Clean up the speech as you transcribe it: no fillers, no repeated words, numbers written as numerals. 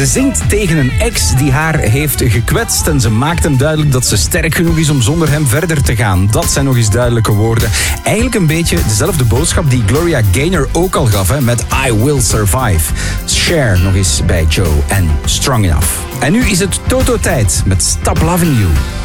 Ze zingt tegen een ex die haar heeft gekwetst en ze maakt hem duidelijk dat ze sterk genoeg is om zonder hem verder te gaan. Dat zijn nog eens duidelijke woorden. Eigenlijk een beetje dezelfde boodschap die Gloria Gaynor ook al gaf met I Will Survive. Cher nog eens bij Joe en Strong Enough. En nu is het Toto-tijd met Stop Loving You.